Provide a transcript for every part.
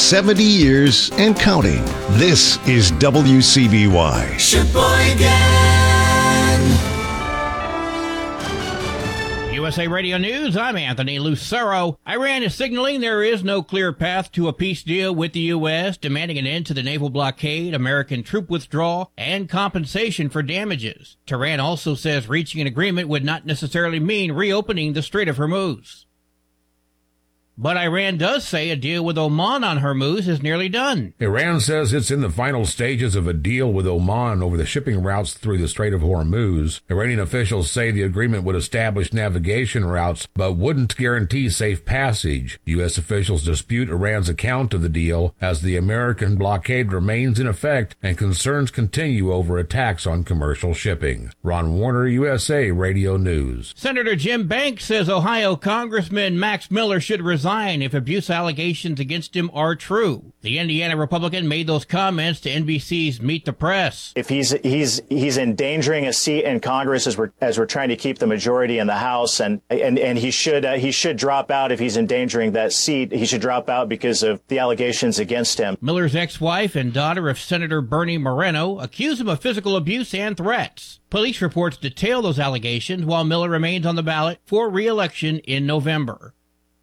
70 years and counting. This is WCBY. USA Radio News, I'm Anthony Lucero. Iran is signaling there is no clear path to a peace deal with the U.S., demanding an end to the naval blockade, American troop withdrawal, and compensation for damages. Tehran also says reaching an agreement would not necessarily mean reopening the Strait of Hormuz. But Iran does say a deal with Oman on Hormuz is nearly done. Iran says it's in the final stages of a deal with Oman over the shipping routes through the Strait of Hormuz. Iranian officials say the agreement would establish navigation routes, but wouldn't guarantee safe passage. U.S. officials dispute Iran's account of the deal as the American blockade remains in effect and concerns continue over attacks on commercial shipping. Ron Warner, USA Radio News. Senator Jim Banks says Ohio Congressman Max Miller should resign if abuse allegations against him are true. The Indiana Republican made those comments to NBC's Meet the Press. If he's endangering a seat in Congress as we're trying to keep the majority in the House, and he should drop out if he's endangering that seat. He should drop out because of the allegations against him. Miller's ex-wife and daughter of Senator Bernie Moreno accuse him of physical abuse and threats. Police reports detail those allegations while Miller remains on the ballot for re-election in November.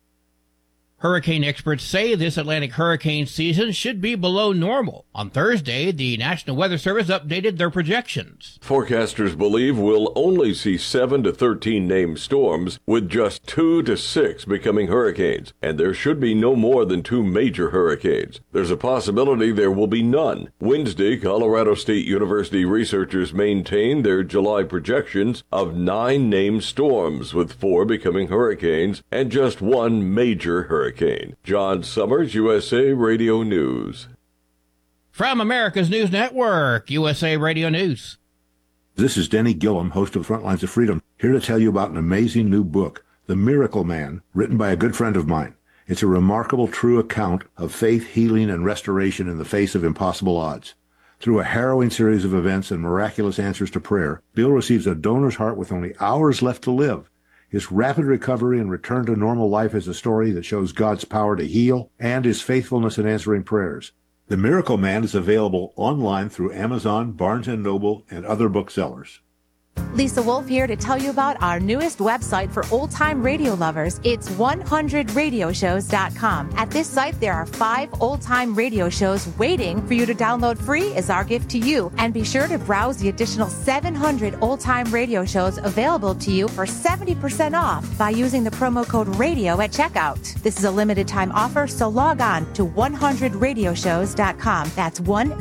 Hurricane experts say this Atlantic hurricane season should be below normal. On Thursday, the National Weather Service updated their projections. Forecasters believe we'll only see 7 to 13 named storms, with just 2 to 6 becoming hurricanes, and there should be no more than 2 major hurricanes. There's a possibility there will be none. Wednesday, Colorado State University researchers maintained their July projections of 9 named storms, with 4 becoming hurricanes and just 1 major hurricane. John Summers, USA Radio News. From America's News Network, USA Radio News. This is Denny Gillum, host of Frontlines of Freedom, here to tell you about an amazing new book, The Miracle Man, written by a good friend of mine. It's a remarkable, true account of faith, healing, and restoration in the face of impossible odds. Through a harrowing series of events and miraculous answers to prayer, Bill receives a donor's heart with only hours left to live. His rapid recovery and return to normal life is a story that shows God's power to heal and his faithfulness in answering prayers. The Miracle Man is available online through Amazon, Barnes & Noble, and other booksellers. Lisa Wolf here to tell you about our newest website for old-time radio lovers. It's 100radioshows.com. At this site, there are 5 old-time radio shows waiting for you to download free as our gift to you. And be sure to browse the additional 700 old-time radio shows available to you for 70% off by using the promo code RADIO at checkout. This is a limited-time offer, so log on to 100radioshows.com. That's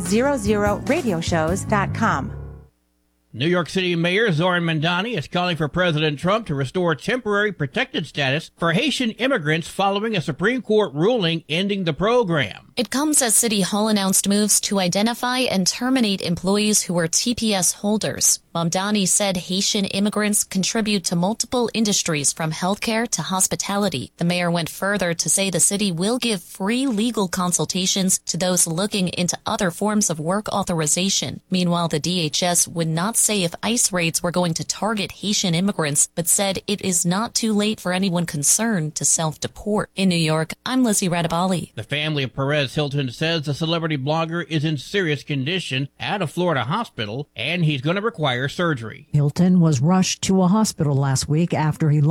100radioshows.com. New York City Mayor Zoran Mandani is calling for President Trump to restore temporary protected status for Haitian immigrants following a Supreme Court ruling ending the program. It comes as City Hall announced moves to identify and terminate employees who were TPS holders. Mamdani said Haitian immigrants contribute to multiple industries from healthcare to hospitality. The mayor went further to say the city will give free legal consultations to those looking into other forms of work authorization. Meanwhile, the DHS would not say if ICE raids were going to target Haitian immigrants, but said it is not too late for anyone concerned to self-deport. In New York, I'm Lizzie Radabali. The family of Perez Hilton says the celebrity blogger is in serious condition at a Florida hospital, and he's going to require surgery. Hilton was rushed to a hospital last week after he